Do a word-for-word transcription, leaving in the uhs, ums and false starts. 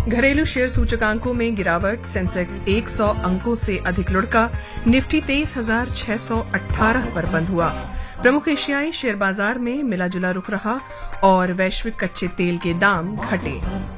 घरेलू शेयर सूचकांकों में गिरावट, सेंसेक्स सौ अंकों से अधिक लुढ़का, निफ्टी तेईस हजार छह सौ अठारह पर बंद हुआ। प्रमुख एशियाई शेयर बाजार में मिला जुला रुख रहा और वैश्विक कच्चे तेल के दाम घटे।